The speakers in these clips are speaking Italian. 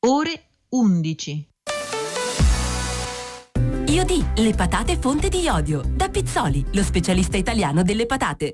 ore 11. Iodi, le patate fonte di iodio. Da Pizzoli, lo specialista italiano delle patate.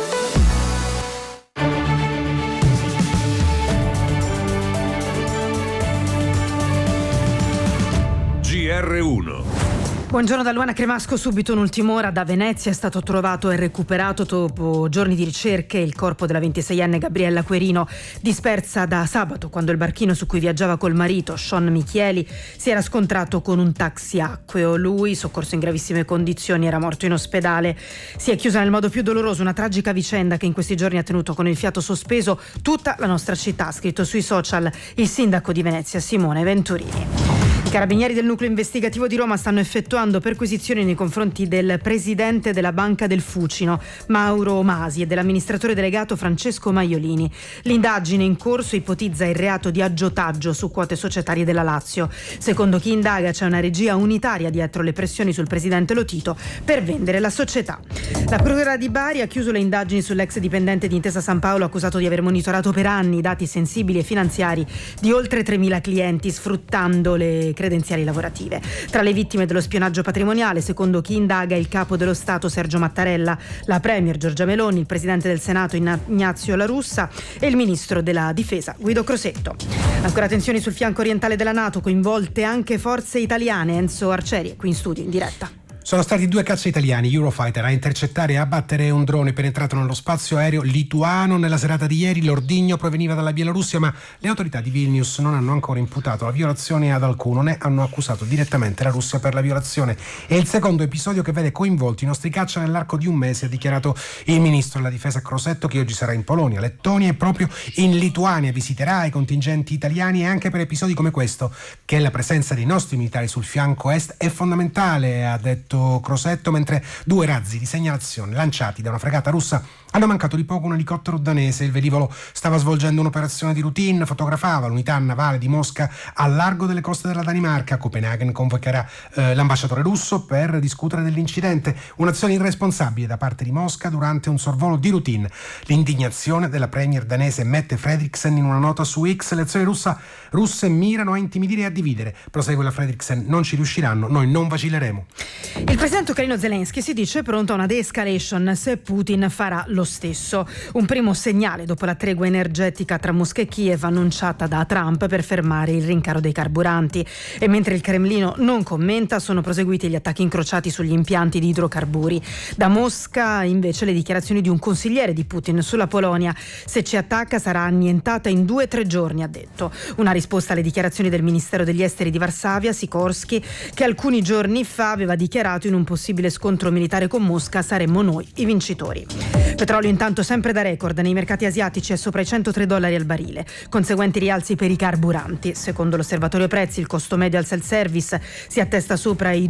GR1. Buongiorno da Luana Cremasco, subito un'ultima ora da Venezia. È stato trovato e recuperato dopo giorni di ricerche il corpo della 26enne Gabriella Querino, dispersa da sabato quando il barchino su cui viaggiava col marito, Sean Michieli, si era scontrato con un taxi acqueo. Lui, soccorso in gravissime condizioni, era morto in ospedale. Si è chiusa nel modo più doloroso una tragica vicenda che in questi giorni ha tenuto con il fiato sospeso tutta la nostra città, ha scritto sui social il sindaco di Venezia Simone Venturini. I carabinieri del nucleo investigativo di Roma stanno effettuando perquisizioni nei confronti del presidente della Banca del Fucino, Mauro Masi, e dell'amministratore delegato Francesco Maiolini. L'indagine in corso ipotizza il reato di aggiotaggio su quote societarie della Lazio. Secondo chi indaga c'è una regia unitaria dietro le pressioni sul presidente Lotito per vendere la società. La procura di Bari ha chiuso le indagini sull'ex dipendente di Intesa San Paolo accusato di aver monitorato per anni i dati sensibili e finanziari di oltre 3.000 clienti sfruttando le credenziali lavorative. Tra le vittime dello spionaggio patrimoniale, secondo chi indaga, il capo dello Stato Sergio Mattarella, la premier Giorgia Meloni, il presidente del Senato Ignazio La Russa e il ministro della Difesa Guido Crosetto. Ancora tensioni sul fianco orientale della NATO, coinvolte anche forze italiane. Enzo Arcieri è qui in studio in diretta. Sono stati 2 caccia italiani, Eurofighter, a intercettare e abbattere un drone penetrato nello spazio aereo lituano nella serata di ieri. L'ordigno proveniva dalla Bielorussia, ma le autorità di Vilnius non hanno ancora imputato la violazione ad alcuno, né hanno accusato direttamente la Russia per la violazione. È il secondo episodio che vede coinvolti i nostri caccia nell'arco di un mese, ha dichiarato il ministro della difesa Crosetto, che oggi sarà in Polonia, Lettonia e proprio in Lituania. Visiterà i contingenti italiani e anche per episodi come questo, che la presenza dei nostri militari sul fianco est è fondamentale, ha detto Crosetto, mentre 2 razzi di segnalazione lanciati da una fregata russa hanno mancato di poco un elicottero danese. Il velivolo stava svolgendo un'operazione di routine, fotografava l'unità navale di Mosca al largo delle coste della Danimarca. Copenaghen convocherà l'ambasciatore russo per discutere dell'incidente, un'azione irresponsabile da parte di Mosca durante un sorvolo di routine. L'indignazione della premier danese Mette Frederiksen in una nota su X: le azioni russe mirano a intimidire e a dividere. Prosegue la Frederiksen: non ci riusciranno, noi non vacilleremo. Il presidente ucraino Zelensky si dice pronto a una de-escalation se Putin farà lo stesso. Un primo segnale dopo la tregua energetica tra Mosca e Kiev annunciata da Trump per fermare il rincaro dei carburanti. E mentre il Cremlino non commenta, sono proseguiti gli attacchi incrociati sugli impianti di idrocarburi. Da Mosca invece le dichiarazioni di un consigliere di Putin sulla Polonia: se ci attacca sarà annientata in 2-3 giorni, ha detto. Una risposta alle dichiarazioni del Ministero degli Esteri di Varsavia, Sikorsky, che alcuni giorni fa aveva dichiarato: in un possibile scontro militare con Mosca saremmo noi i vincitori. Petrolio intanto sempre da record nei mercati asiatici, è sopra i $103 al barile, conseguenti rialzi per i carburanti. Secondo l'osservatorio prezzi il costo medio al self-service si attesta sopra i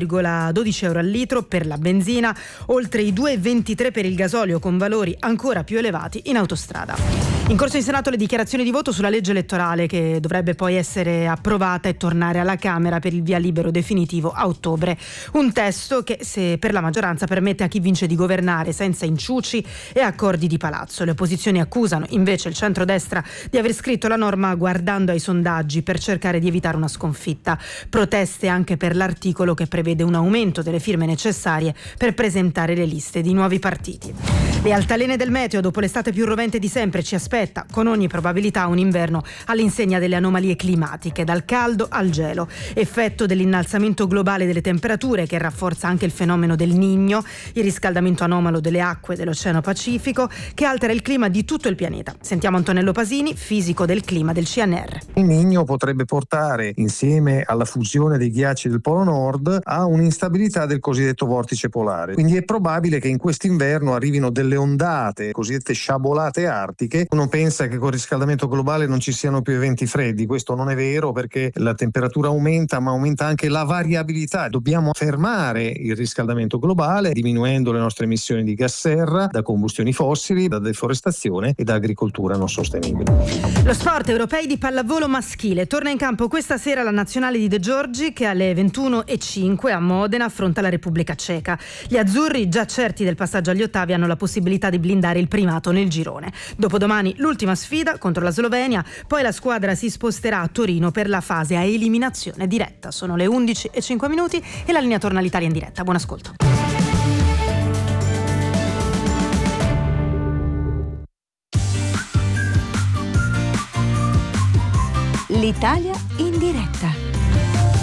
€2,12 al litro per la benzina, oltre i €2,23 per il gasolio, con valori ancora più elevati in autostrada. In corso in Senato le dichiarazioni di voto sulla legge elettorale, che dovrebbe poi essere approvata e tornare alla Camera per il via libero definitivo a ottobre. Un testo che, se per la maggioranza, permette a chi vince di governare senza inciuci e accordi di palazzo. Le opposizioni accusano invece il centrodestra di aver scritto la norma guardando ai sondaggi per cercare di evitare una sconfitta. Proteste anche per l'articolo che prevede un aumento delle firme necessarie per presentare le liste di nuovi partiti. Le altalene del meteo, dopo l'estate più rovente di sempre, ci aspetta con ogni probabilità un inverno all'insegna delle anomalie climatiche, dal caldo al gelo, effetto dell'innalzamento globale delle temperature che rafforza anche il fenomeno del Niño, il riscaldamento anomalo delle acque dell'Oceano Pacifico, che altera il clima di tutto il pianeta. Sentiamo Antonello Pasini, fisico del clima del CNR. Il Niño potrebbe portare, insieme alla fusione dei ghiacci del Polo Nord, a un'instabilità del cosiddetto vortice polare. Quindi è probabile che in quest'inverno arrivino delle ondate, cosiddette sciabolate artiche. Uno pensa che con il riscaldamento globale non ci siano più eventi freddi. Questo non è vero, perché la temperatura aumenta, ma aumenta anche la variabilità. Dobbiamo fermare fermare il riscaldamento globale diminuendo le nostre emissioni di gas serra da combustioni fossili, da deforestazione e da agricoltura non sostenibile. Lo sport, europei di pallavolo maschile. Torna in campo questa sera la nazionale di De Giorgi che alle 21:05 a Modena affronta la Repubblica Ceca. Gli azzurri, già certi del passaggio agli ottavi, hanno la possibilità di blindare il primato nel girone. Dopodomani l'ultima sfida contro la Slovenia, poi la squadra si sposterà a Torino per la fase a eliminazione diretta. Sono le 11:05 e la linea torna all'Italia in diretta. Buon ascolto. L'Italia in diretta.